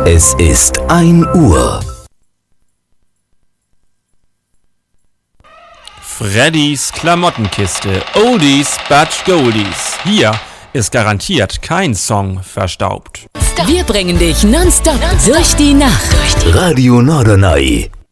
Es ist 1 Uhr. Freddys Klamottenkiste. Oldies but Goldies. Hier ist garantiert kein Song verstaubt. Wir bringen dich nonstop durch die Nacht. Radio Norderney.